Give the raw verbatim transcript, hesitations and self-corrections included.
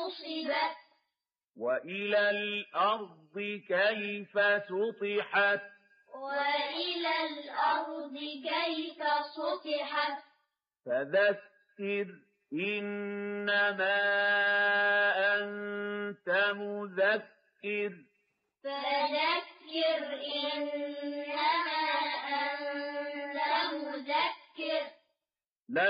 نُصِبَتْ وإلى الأرض كيف سطحت وإلى الأرض كيف سطحت فذكر إنما أنت مذكر فذكر إن